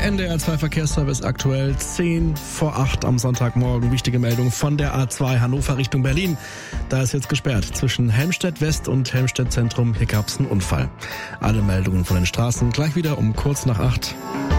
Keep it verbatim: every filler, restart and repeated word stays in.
N D R zwei Verkehrsservice aktuell zehn vor acht am Sonntagmorgen. Wichtige Meldung von der A zwei Hannover Richtung Berlin. Da ist jetzt gesperrt. Zwischen Helmstedt West und Helmstedt Zentrum. Hier gab es einen Unfall. Alle Meldungen von den Straßen gleich wieder um kurz nach acht.